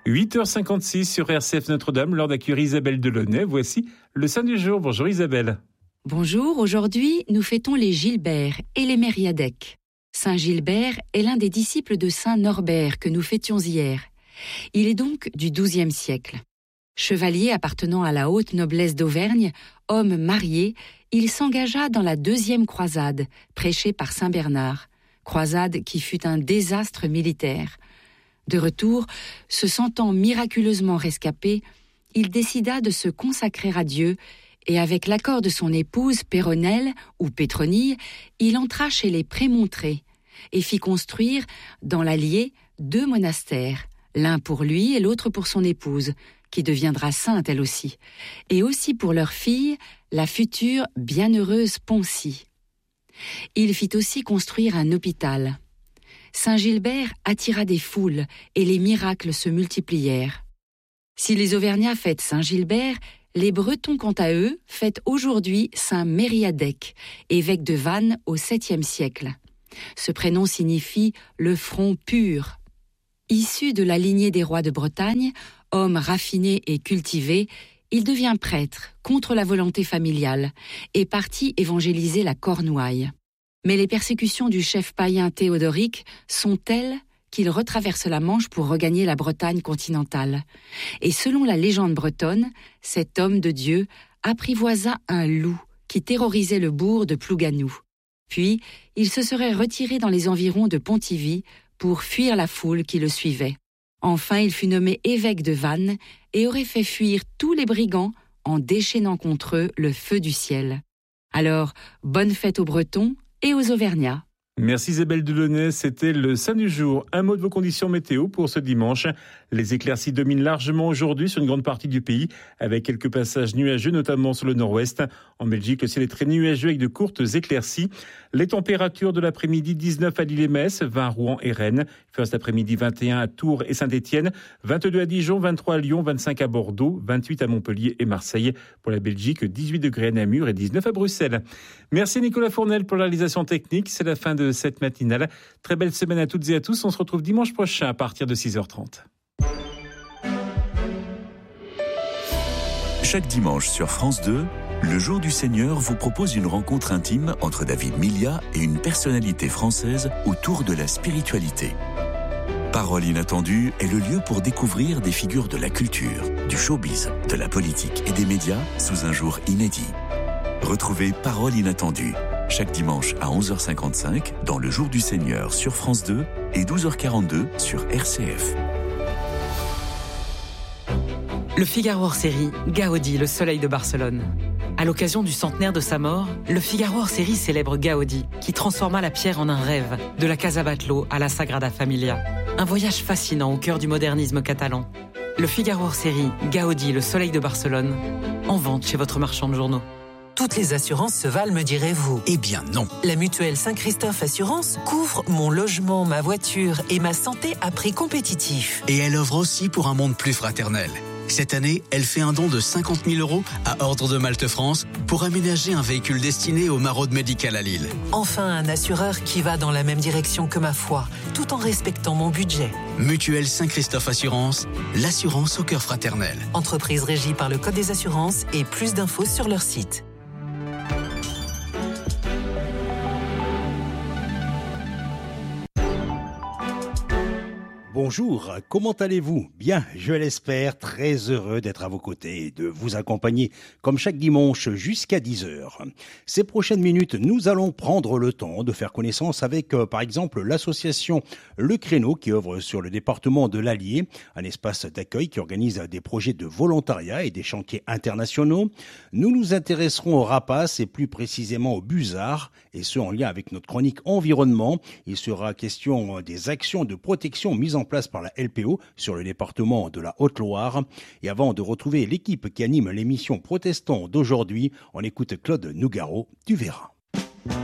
8h56 sur RCF Notre-Dame, l'heure d'accueillir Isabelle Delaunay. Voici le Saint du jour. Bonjour Isabelle. Bonjour, aujourd'hui nous fêtons les Gilbert et les Mériadec. Saint Gilbert est l'un des disciples de Saint Norbert que nous fêtions hier. Il est donc du XIIe siècle. Chevalier appartenant à la haute noblesse d'Auvergne, homme marié, il s'engagea dans la deuxième croisade, prêchée par Saint Bernard, croisade qui fut un désastre militaire. De retour, se sentant miraculeusement rescapé, il décida de se consacrer à Dieu et avec l'accord de son épouse Péronelle ou Pétronille, il entra chez les Prémontrés et fit construire dans l'Allier 2 monastères, l'un pour lui et l'autre pour son épouse, qui deviendra sainte elle aussi, et aussi pour leur fille, la future bienheureuse Poncie. Il fit aussi construire un hôpital. Saint Gilbert attira des foules et les miracles se multiplièrent. Si les Auvergnats fêtent Saint Gilbert, les Bretons, quant à eux, fêtent aujourd'hui Saint Mériadec, évêque de Vannes au 7e siècle. Ce prénom signifie « le front pur ». Issu de la lignée des rois de Bretagne, homme raffiné et cultivé, il devient prêtre contre la volonté familiale et partit évangéliser la Cornouaille. Mais les persécutions du chef païen Théodoric sont telles qu'il retraverse la Manche pour regagner la Bretagne continentale. Et selon la légende bretonne, cet homme de Dieu apprivoisa un loup qui terrorisait le bourg de Plouganou. Puis, il se serait retiré dans les environs de Pontivy pour fuir la foule qui le suivait. Enfin, il fut nommé évêque de Vannes et aurait fait fuir tous les brigands en déchaînant contre eux le feu du ciel. Alors, bonne fête aux Bretons et aux Auvergnats. Merci Isabelle Delaunay, c'était le Saint du jour. Un mot de vos conditions météo pour ce dimanche. Les éclaircies dominent largement aujourd'hui sur une grande partie du pays, avec quelques passages nuageux, notamment sur le nord-ouest. En Belgique, le ciel est très nuageux avec de courtes éclaircies. Les températures de l'après-midi, 19 à Lille et Metz, 20 à Rouen et Rennes. Il fait cet après-midi 21 à Tours et Saint-Étienne, 22 à Dijon, 23 à Lyon, 25 à Bordeaux, 28 à Montpellier et Marseille. Pour la Belgique, 18 degrés à Namur et 19 à Bruxelles. Merci Nicolas Fournel pour la réalisation technique. C'est la fin de cette matinale. Très belle semaine à toutes et à tous. On se retrouve dimanche prochain à partir de 6h30. Chaque dimanche sur France 2, le Jour du Seigneur vous propose une rencontre intime entre David Milia et une personnalité française autour de la spiritualité. Parole inattendue est le lieu pour découvrir des figures de la culture, du showbiz, de la politique et des médias sous un jour inédit. Retrouvez Parole inattendue chaque dimanche à 11h55 dans le Jour du Seigneur sur France 2 et 12h42 sur RCF. Le Figaro hors-série, Gaudi, le soleil de Barcelone. À l'occasion du centenaire de sa mort, le Figaro hors-série célèbre Gaudi, qui transforma la pierre en un rêve, de la Casa Batlló à la Sagrada Familia. Un voyage fascinant au cœur du modernisme catalan. Le Figaro hors-série, Gaudi, le soleil de Barcelone, en vente chez votre marchand de journaux. Toutes les assurances se valent, me direz-vous. Eh bien non. La mutuelle Saint-Christophe Assurance couvre mon logement, ma voiture et ma santé à prix compétitif. Et elle offre aussi pour un monde plus fraternel. Cette année, elle fait un don de 50 000 € à Ordre de Malte France pour aménager un véhicule destiné au maraude médical à Lille. Enfin, un assureur qui va dans la même direction que ma foi, tout en respectant mon budget. Mutuelle Saint-Christophe Assurance, l'assurance au cœur fraternel. Entreprise régie par le Code des assurances et plus d'infos sur leur site. Bonjour, comment allez-vous ? Bien, je l'espère, très heureux d'être à vos côtés et de vous accompagner comme chaque dimanche jusqu'à 10h. Ces prochaines minutes, nous allons prendre le temps de faire connaissance avec, par exemple, l'association Le Créneau qui œuvre sur le département de l'Allier, un espace d'accueil qui organise des projets de volontariat et des chantiers internationaux. Nous nous intéresserons au rapace et plus précisément au busard, et ce en lien avec notre chronique environnement. Il sera question des actions de protection mises en place par la LPO sur le département de la Haute-Loire. Et avant de retrouver l'équipe qui anime l'émission Protestants d'aujourd'hui, on écoute Claude Nougaro, tu verras.